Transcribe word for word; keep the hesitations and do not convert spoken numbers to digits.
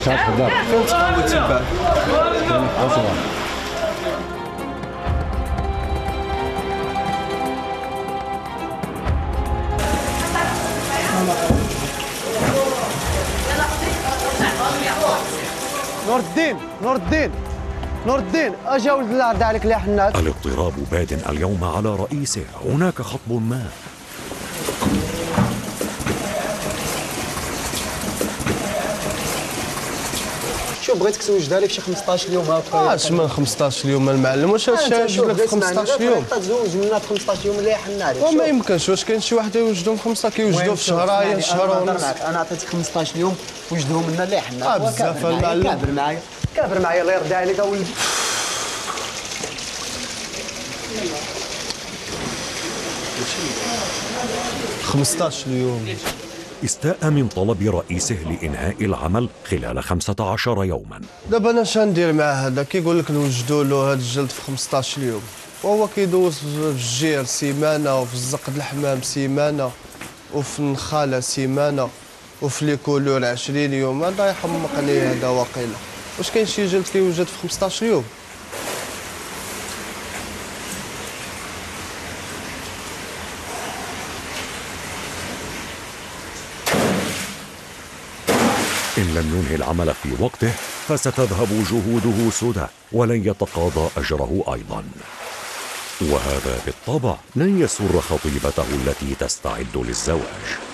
شحال تحضر؟ فين تقاول تبع؟ نور الدين نور الدين نور الدين اجا ولد الله رد عليك يا حناك. الاضطراب باد اليوم على رئيسه، هناك خطب ما. شوف بغيتك توجدها لي فشي خمسطاش يوم هكا. اش من خمسطاش يوم المعلم؟ واش هادشي عجب لك في خمسطاش يوم؟ تزوج منا في خمسطاش يوم اللي حنا عليك. وما يمكنش، واش كاين شي واحد يوجدهم في خمسة كيوجدوا في شهرين شهر ونص؟ انا عطيتك خمسطاش يوم وجدهم لنا اللي حنا. اه بزاف المعلم. كابر معايا كابر معايا الله يرضي عليك اولدي. خمسطاش يوم. استاء من طلب رئيسه لإنهاء العمل خلال خمسة عشر يوما. دابا انا شندير مع هذا؟ كيقول لك نوجدوا له هذا الجلد في خمسطاش يوم، وهو كيدوز في الجير سيمانه، وفي الزقد الحمام سيمانه، وفي النخاله سيمانه، وفي لي كولور عشرين يوم. هذا يحمقني هذا واقيلا. واش كاين شي جلد كيوجد في خمسطاش يوم؟ إن لم ينهي العمل في وقته فستذهب جهوده سدى، ولن يتقاضى أجره أيضا. وهذا بالطبع لن يسر خطيبته التي تستعد للزواج.